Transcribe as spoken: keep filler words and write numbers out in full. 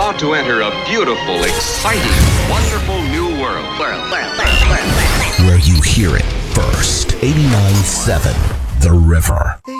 about to enter a beautiful, exciting, wonderful new world. World, world, world, world, world. Where you hear it first. eighty-nine point seven The River.